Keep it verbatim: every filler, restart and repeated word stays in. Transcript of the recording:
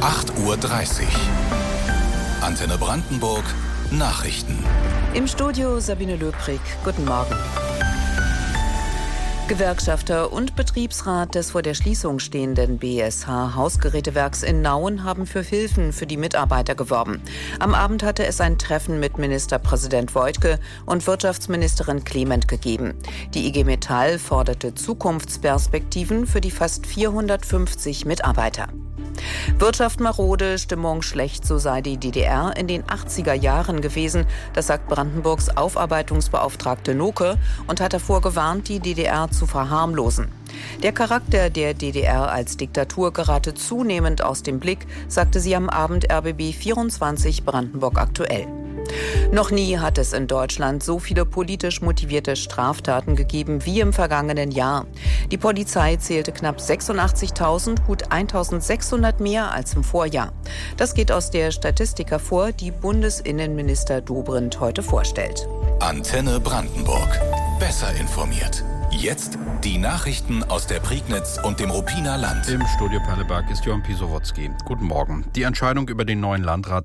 acht Uhr dreißig. Antenne Brandenburg Nachrichten. Im Studio Sabine Löbrig. Guten Morgen. Gewerkschafter und Betriebsrat des vor der Schließung stehenden B S H-Hausgerätewerks in Nauen haben für Hilfen für die Mitarbeiter geworben. Am Abend hatte es ein Treffen mit Ministerpräsident Woidke und Wirtschaftsministerin Clement gegeben. Die I G Metall forderte Zukunftsperspektiven für die fast vierhundertfünfzig Mitarbeiter. Wirtschaft marode, Stimmung schlecht, so sei die D D R in den achtziger Jahren gewesen. Das sagt Brandenburgs Aufarbeitungsbeauftragte Noke und hat davor gewarnt, die D D R zu verharmlosen. Der Charakter der D D R als Diktatur gerate zunehmend aus dem Blick, sagte sie am Abend R B B vierundzwanzig Brandenburg aktuell. Noch nie hat es in Deutschland so viele politisch motivierte Straftaten gegeben wie im vergangenen Jahr. Die Polizei zählte knapp sechsundachtzigtausend, gut eintausendsechshundert mehr als im Vorjahr. Das geht aus der Statistik hervor, die Bundesinnenminister Dobrindt heute vorstellt. Antenne Brandenburg. Besser informiert. Jetzt die Nachrichten aus der Prignitz und dem Ruppiner Land. Im Studio Perleberg ist Johann Pisowotzki. Guten Morgen. Die Entscheidung über den neuen Landrat